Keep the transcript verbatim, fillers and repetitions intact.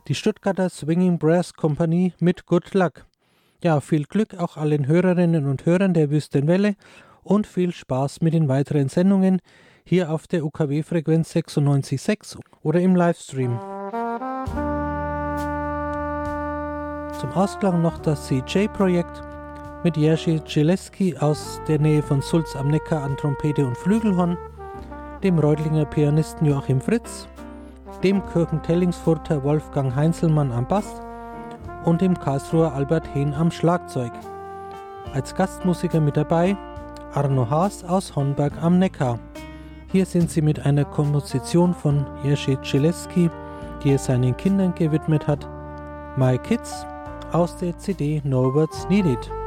die Stuttgarter Swinging Brass Company mit Good Luck. Ja, viel Glück auch allen Hörerinnen und Hörern der Wüstenwelle und viel Spaß mit den weiteren Sendungen hier auf der U K W-Frequenz sechsundneunzig Komma sechs oder im Livestream. Zum Ausklang noch das C J-Projekt mit Jerzy Cieleski aus der Nähe von Sulz am Neckar an Trompete und Flügelhorn, dem Reutlinger Pianisten Joachim Fritz, dem Kirchen-Tellingsfurter Wolfgang Heinzelmann am Bass und dem Karlsruher Albert Hehn am Schlagzeug. Als Gastmusiker mit dabei Arno Haas aus Honberg am Neckar. Hier sind sie mit einer Komposition von Jerzy Cieleski, die er seinen Kindern gewidmet hat, My Kids, aus der C D No Words Needed.